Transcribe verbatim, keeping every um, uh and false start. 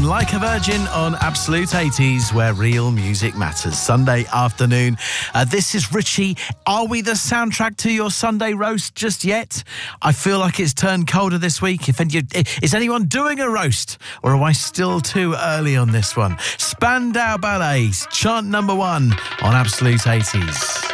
and Like a Virgin on Absolute eighties, where real music matters. Sunday afternoon. Uh, this is Richie. Are we the soundtrack to your Sunday roast just yet? I feel like it's turned colder this week. If any, is anyone doing a roast, or am I still too early on this one? Spandau Ballet's chant number one on Absolute eighties.